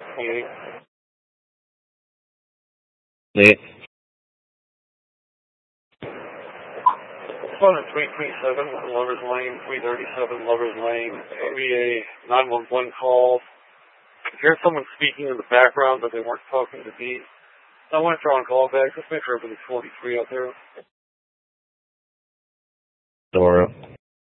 28. Nate. Phone at 337 Lovers Lane, 337 Lovers Lane, area 911 call. I hear someone speaking in the background, but they weren't talking to me. I want to throw on call back. Just make sure everybody's 43 out there. Dora.